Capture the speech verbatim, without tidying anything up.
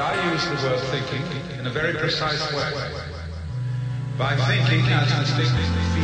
I use the word thinking in a very precise way. By thinking as distinct